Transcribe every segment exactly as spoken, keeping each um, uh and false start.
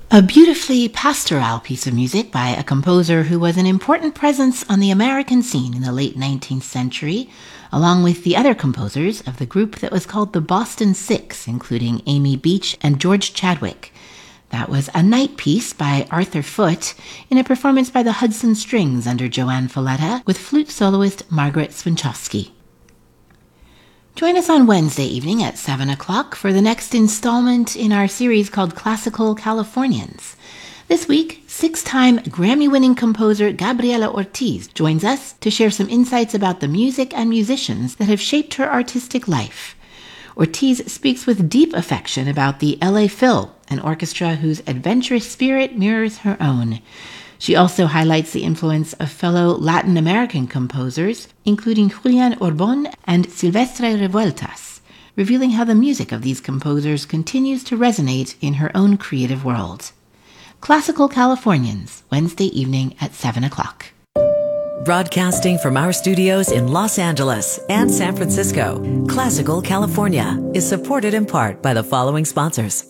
A beautifully pastoral piece of music by a composer who was an important presence on the American scene in the late nineteenth century, along with the other composers of the group that was called the Boston Six, including Amy Beach and George Chadwick. That was A Night Piece by Arthur Foote in a performance by the Hudson Strings under Joanne Falletta with flute soloist Margaret Swinchowski. Join us on Wednesday evening at seven o'clock for the next installment in our series called Classical Californians. This week, six-time Grammy-winning composer Gabriela Ortiz joins us to share some insights about the music and musicians that have shaped her artistic life. Ortiz speaks with deep affection about the L A Phil, an orchestra whose adventurous spirit mirrors her own. She also highlights the influence of fellow Latin American composers, including Julian Orbon and Silvestre Revueltas, revealing how the music of these composers continues to resonate in her own creative world. Classical Californians, Wednesday evening at seven o'clock. Broadcasting from our studios in Los Angeles and San Francisco, Classical California is supported in part by the following sponsors.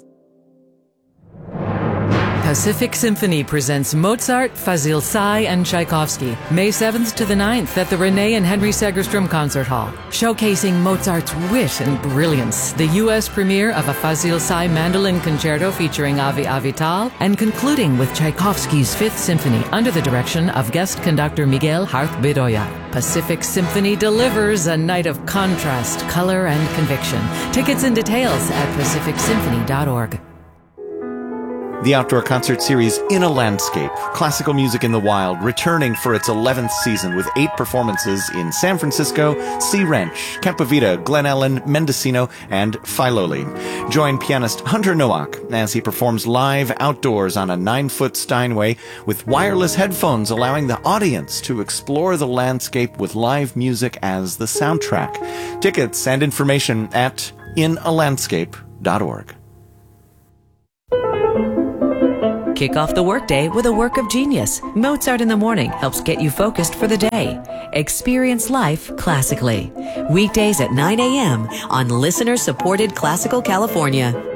Pacific Symphony presents Mozart, Fazil Say, and Tchaikovsky, May seventh to the ninth at the Renee and Henry Segerstrom Concert Hall. Showcasing Mozart's wit and brilliance, the U S premiere of a Fazil Say mandolin concerto featuring Avi Avital, and concluding with Tchaikovsky's Fifth Symphony under the direction of guest conductor Miguel Harth Bedoya. Pacific Symphony delivers a night of contrast, color, and conviction. Tickets and details at pacific symphony dot org. The outdoor concert series In a Landscape, Classical Music in the Wild, returning for its eleventh season with eight performances in San Francisco, Sea Ranch, Campovita, Glen Ellen, Mendocino, and Filoli. Join pianist Hunter Nowak as he performs live outdoors on a nine-foot Steinway with wireless headphones, allowing the audience to explore the landscape with live music as the soundtrack. Tickets and information at in a landscape dot org. Kick off the workday with a work of genius. Mozart in the Morning helps get you focused for the day. Experience life classically. Weekdays at nine a.m. on listener-supported Classical California.